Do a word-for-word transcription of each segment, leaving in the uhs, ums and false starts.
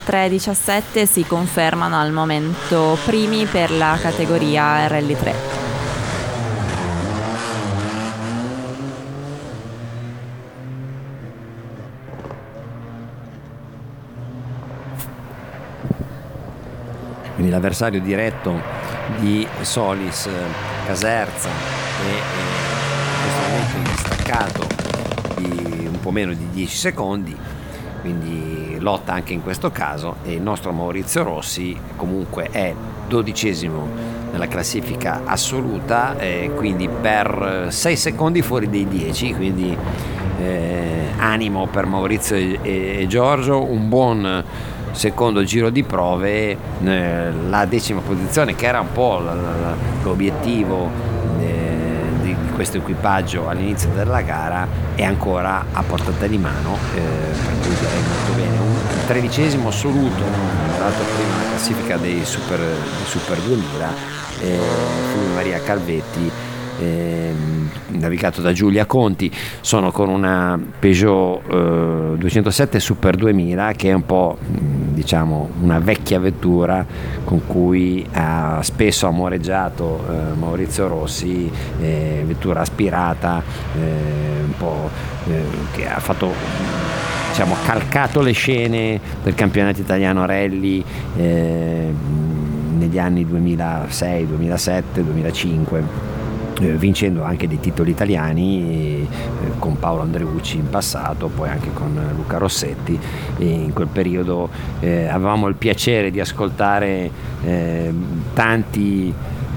tre diciassette si confermano al momento primi per la categoria R L tre. Quindi l'avversario diretto di Solis, Caserza, e in questo momento distaccato di un po' meno di dieci secondi, quindi lotta anche in questo caso, e il nostro Maurizio Rossi comunque è dodicesimo nella classifica assoluta, eh, quindi per sei secondi fuori dei dieci, quindi eh, animo per Maurizio e, e Giorgio, un buon secondo giro di prove, eh, la decima posizione che era un po' la, la, l'obiettivo eh, di, di questo equipaggio all'inizio della gara è ancora a portata di mano, eh, per cui direi molto bene. Un tredicesimo assoluto, tra l'altro prima la classifica dei Super, dei super duemila, eh, fu Maria Calvetti, eh, navigato da Giulia Conti. Sono con una Peugeot eh, duecentosette Super duemila, che è un po' diciamo una vecchia vettura con cui ha spesso amoreggiato eh, Maurizio Rossi, eh, vettura aspirata, eh, un po' eh, che ha fatto, diciamo, calcato le scene del campionato italiano rally eh, negli anni duemilasei, duemilasette, duemilacinque, eh, vincendo anche dei titoli italiani, eh, con Paolo Andreucci in passato, poi anche con Luca Rossetti. E in quel periodo eh, avevamo il piacere di ascoltare eh, tanti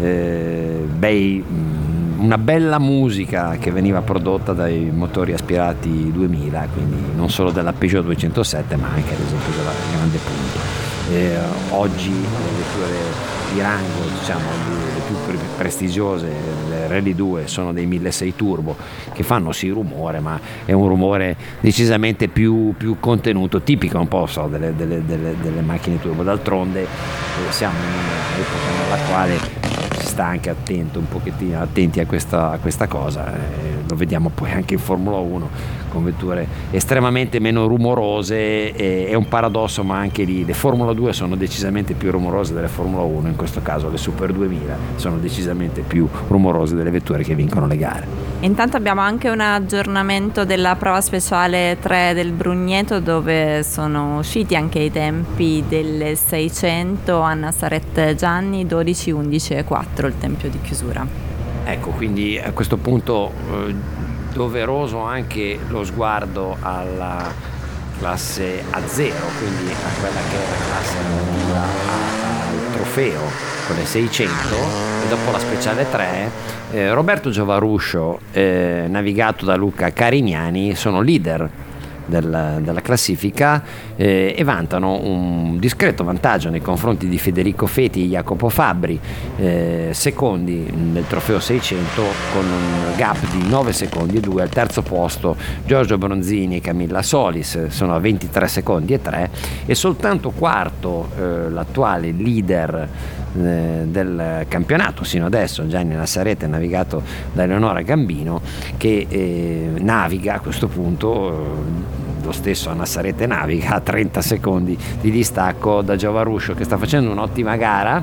eh, bei una bella musica che veniva prodotta dai motori aspirati duemila, quindi non solo della Peugeot duecentosette ma anche ad esempio della Grande Punto. Eh, oggi le vetture di rango, diciamo le più prestigiose, le Rally due, sono dei milleseicento turbo che fanno sì rumore, ma è un rumore decisamente più, più contenuto, tipico un po' so, delle, delle, delle, delle macchine turbo. D'altronde eh, siamo in un'epoca nella quale si sta anche attento, un pochettino attenti a questa, a questa cosa, eh, lo vediamo poi anche in Formula uno con vetture estremamente meno rumorose. eh, è un paradosso, ma anche lì le Formula due sono decisamente più rumorose delle Formula uno, in questo caso le Super duemila sono decisamente più rumorose delle vetture che vincono le gare. Intanto abbiamo anche un aggiornamento della prova speciale tre del Brugneto, dove sono usciti anche i tempi delle seicento a Nazareth Gianni, dodici, undici e quattro il tempo di chiusura. Ecco, quindi a questo punto eh, doveroso anche lo sguardo alla classe A zero, quindi a quella che è la classe relativa al trofeo con le seicento, e dopo la speciale tre eh, Roberto Giovaruscio, eh, navigato da Luca Carignani, sono leader Della, della classifica eh, e vantano un discreto vantaggio nei confronti di Federico Feti e Jacopo Fabbri, eh, secondi nel trofeo seicento con un gap di nove secondi e due. Al terzo posto Giorgio Bronzini e Camilla Solis sono a ventitré secondi e tre, e soltanto quarto eh, l'attuale leader eh, del campionato sino adesso, Gianni Nassarete, navigato da Eleonora Gambino, che eh, naviga a questo punto, lo stesso a Nassarete naviga a trenta secondi di distacco da Giovaruscio, che sta facendo un'ottima gara.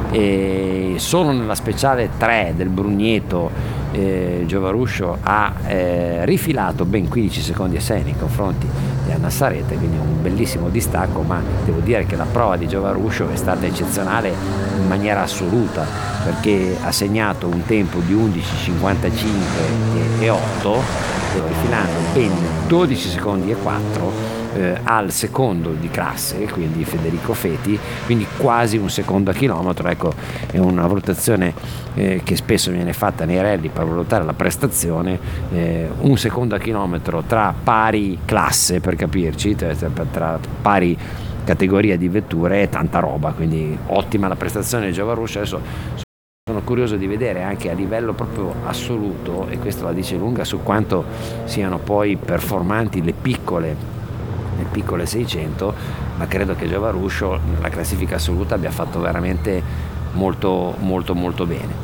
E solo nella speciale tre del Brugneto eh, Giovaruscio ha eh, rifilato ben quindici secondi e sei nei confronti di Nassarete, quindi un bellissimo distacco. Ma devo dire che la prova di Giovaruscio è stata eccezionale in maniera assoluta, perché ha segnato un tempo di undici cinquantacinque e otto, rifilando ben dodici secondi e quattro eh, al secondo di classe, quindi Federico Feti, quindi quasi un secondo a chilometro. Ecco, è una valutazione eh, che spesso viene fatta nei rally per valutare la prestazione, eh, un secondo a chilometro tra pari classe, per capirci, tra, tra pari categoria di vetture, è tanta roba, quindi ottima la prestazione di Giovaruscio. Adesso sono curioso di vedere anche a livello proprio assoluto, e questo la dice lunga su quanto siano poi performanti le piccole le piccole seicento, ma credo che Giovaruscio nella classifica assoluta abbia fatto veramente molto molto molto bene,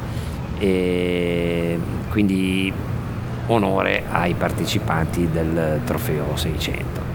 e quindi onore ai partecipanti del trofeo seicento.